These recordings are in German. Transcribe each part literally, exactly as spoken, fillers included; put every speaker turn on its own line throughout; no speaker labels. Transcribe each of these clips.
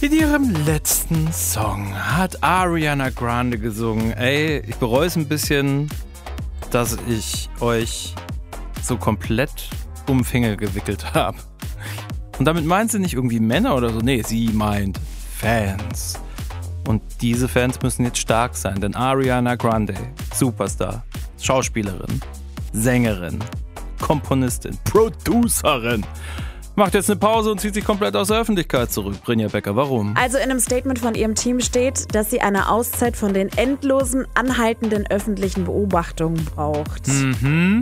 In ihrem letzten Song hat Ariana Grande gesungen. Ey, ich bereue es ein bisschen, dass ich euch so komplett um den Finger gewickelt habe. Und damit meint sie nicht irgendwie Männer oder so. Nee, sie meint Fans. Und diese Fans müssen jetzt stark sein, denn Ariana Grande, Superstar, Schauspielerin, Sängerin, Komponistin, Producerin, macht jetzt eine Pause und zieht sich komplett aus der Öffentlichkeit zurück. Brinja Becker, warum?
Also in einem Statement von ihrem Team steht, dass sie eine Auszeit von den endlosen, anhaltenden öffentlichen Beobachtungen braucht.
Mhm.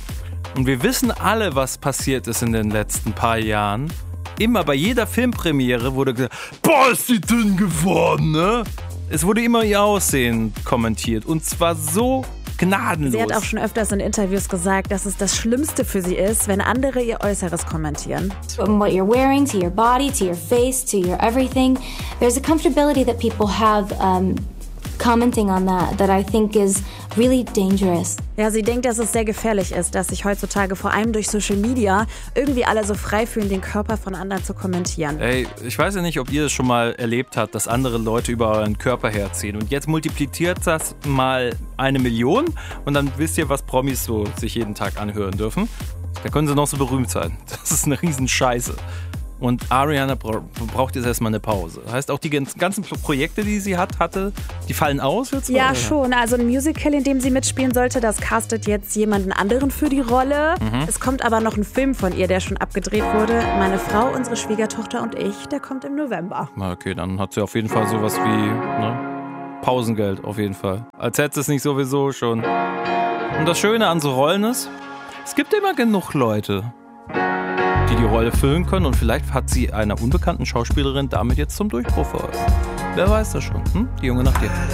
Und wir wissen alle, was passiert ist in den letzten paar Jahren. Immer bei jeder Filmpremiere wurde gesagt, boah, ist die dünn geworden, ne? Es wurde immer ihr Aussehen kommentiert. Und zwar so gnadenlos.
Sie hat auch schon öfters in Interviews gesagt, dass es das Schlimmste für sie ist, wenn andere ihr Äußeres kommentieren.
From what you're wearing to your body, to your face, to your everything, there's a comfortability that people have um, commenting on that that I think is really dangerous.
Ja, sie denkt, dass es sehr gefährlich ist, dass sich heutzutage vor allem durch Social Media irgendwie alle so frei fühlen, den Körper von anderen zu kommentieren.
Ey, ich weiß ja nicht, ob ihr das schon mal erlebt habt, dass andere Leute über euren Körper herziehen. Und jetzt multipliziert das mal eine Million und dann wisst ihr, was Promis so sich jeden Tag anhören dürfen. Da können sie noch so berühmt sein. Das ist eine Riesenscheiße. Und Ariana braucht jetzt erstmal eine Pause. Heißt, auch die ganzen Projekte, die sie hat, hatte, die fallen aus jetzt?
Ja,
oder?
Schon. Also ein Musical, in dem sie mitspielen sollte, das castet jetzt jemanden anderen für die Rolle.
Mhm.
Es kommt aber noch ein Film von ihr, der schon abgedreht wurde. Meine Frau, unsere Schwiegertochter und ich, der kommt im November.
Na okay, dann hat sie auf jeden Fall sowas wie ne? Pausengeld, auf jeden Fall. Als hätte es nicht sowieso schon. Und das Schöne an so Rollen ist, es gibt immer genug Leute, die die Rolle füllen können und vielleicht hat sie einer unbekannten Schauspielerin damit jetzt zum Durchbruch verholfen. Wer weiß das schon, hm? Die junge Nacht jetzt.